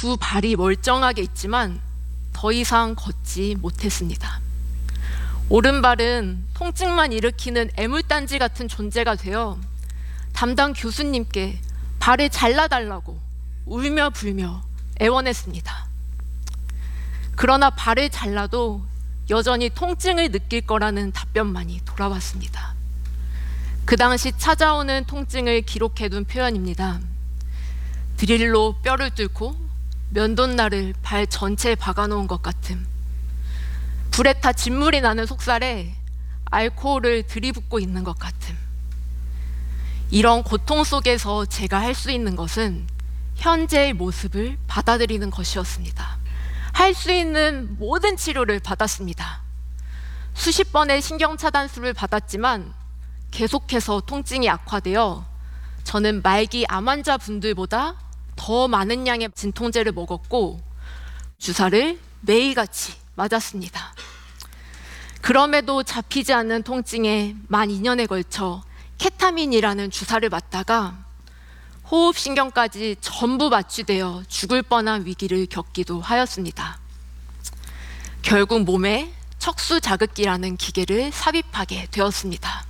두 발이 멀쩡하게 있지만 더 이상 걷지 못했습니다. 오른발은 통증만 일으키는 애물단지 같은 존재가 되어 담당 교수님께 발을 잘라달라고 울며 불며 애원했습니다. 그러나 발을 잘라도 여전히 통증을 느낄 거라는 답변만이 돌아왔습니다. 그 당시 찾아오는 통증을 기록해둔 표현입니다. 드릴로 뼈를 뚫고 면도날을 발 전체에 박아놓은 것 같음. 불에 타 진물이 나는 속살에 알코올을 들이붓고 있는 것 같음. 이런 고통 속에서 제가 할 수 있는 것은 현재의 모습을 받아들이는 것이었습니다. 할 수 있는 모든 치료를 받았습니다. 수십 번의 신경차단술을 받았지만 계속해서 통증이 악화되어 저는 말기 암 환자분들보다 더 많은 양의 진통제를 먹었고 주사를 매일같이 맞았습니다. 그럼에도 잡히지 않는 통증에 만 2년에 걸쳐 케타민이라는 주사를 맞다가 호흡신경까지 전부 마취되어 죽을 뻔한 위기를 겪기도 하였습니다. 결국 몸에 척수자극기라는 기계를 삽입하게 되었습니다.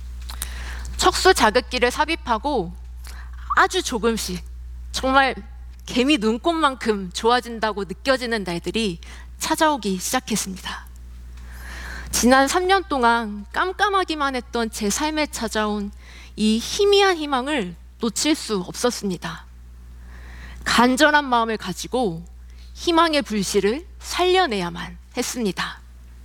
척수자극기를 삽입하고 아주 조금씩 정말 개미 눈곱만큼 좋아진다고 느껴지는 날들이 찾아오기 시작했습니다. 지난 3년 동안 깜깜하기만 했던 제 삶에 찾아온 이 희미한 희망을 놓칠 수 없었습니다. 간절한 마음을 가지고 희망의 불씨를 살려내야만 했습니다.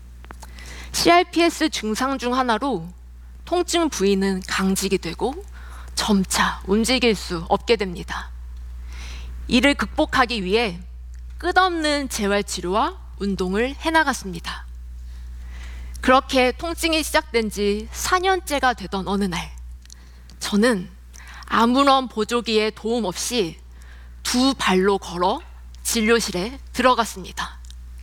CRPS 증상 중 하나로 통증 부위는 강직이 되고 점차 움직일 수 없게 됩니다. 이를 극복하기 위해 끝없는 재활치료와 운동을 해나갔습니다. 그렇게 통증이 시작된 지 4년째가 되던 어느 날, 저는 아무런 보조기의 도움 없이 두 발로 걸어 진료실에 들어갔습니다.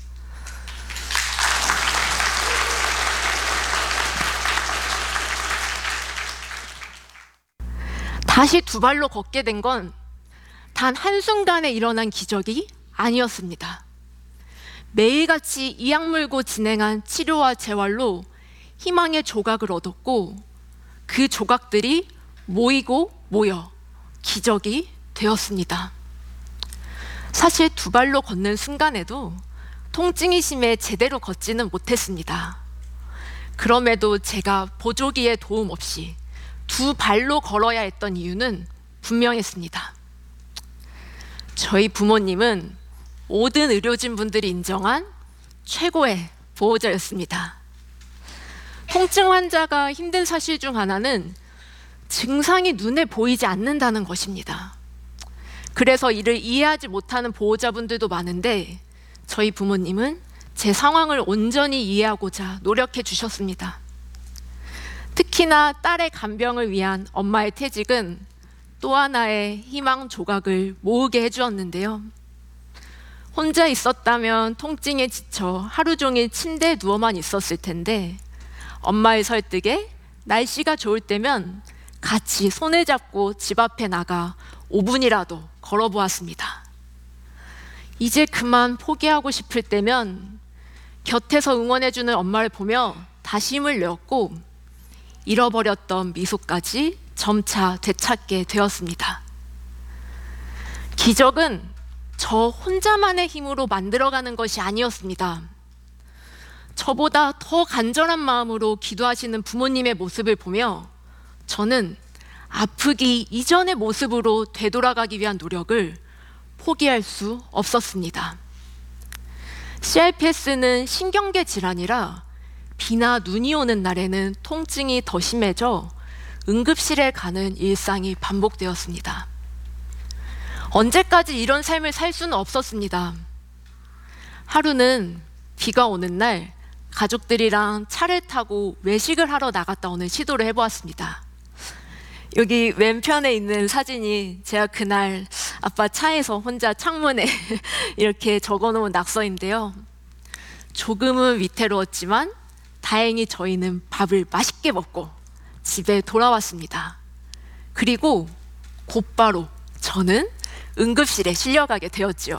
다시 두 발로 걷게 된 건 단 한순간에 일어난 기적이 아니었습니다. 매일같이 이악 물고 진행한 치료와 재활로 희망의 조각을 얻었고 그 조각들이 모이고 모여 기적이 되었습니다. 사실 두 발로 걷는 순간에도 통증이 심해 제대로 걷지는 못했습니다. 그럼에도 제가 보조기의 도움 없이 두 발로 걸어야 했던 이유는 분명했습니다. 저희 부모님은 모든 의료진 분들이 인정한 최고의 보호자였습니다. 통증 환자가 힘든 사실 중 하나는 증상이 눈에 보이지 않는다는 것입니다. 그래서 이를 이해하지 못하는 보호자분들도 많은데 저희 부모님은 제 상황을 온전히 이해하고자 노력해 주셨습니다. 특히나 딸의 간병을 위한 엄마의 퇴직은 또 하나의 희망 조각을 모으게 해주었는데요. 혼자 있었다면 통증에 지쳐 하루 종일 침대에 누워만 있었을 텐데 엄마의 설득에 날씨가 좋을 때면 같이 손을 잡고 집 앞에 나가 5분이라도 걸어보았습니다. 이제 그만 포기하고 싶을 때면 곁에서 응원해주는 엄마를 보며 다시 힘을 내었고 잃어버렸던 미소까지 점차 되찾게 되었습니다. 기적은 저 혼자만의 힘으로 만들어가는 것이 아니었습니다. 저보다 더 간절한 마음으로 기도하시는 부모님의 모습을 보며 저는 아프기 이전의 모습으로 되돌아가기 위한 노력을 포기할 수 없었습니다. CRPS는 신경계 질환이라 비나 눈이 오는 날에는 통증이 더 심해져 응급실에 가는 일상이 반복되었습니다. 언제까지 이런 삶을 살 수는 없었습니다. 하루는 비가 오는 날 가족들이랑 차를 타고 외식을 하러 나갔다 오는 시도를 해보았습니다. 여기 왼편에 있는 사진이 제가 그날 아빠 차에서 혼자 창문에 이렇게 적어놓은 낙서인데요. 조금은 위태로웠지만 다행히 저희는 밥을 맛있게 먹고 집에 돌아왔습니다. 그리고 곧바로 저는 응급실에 실려가게 되었지요.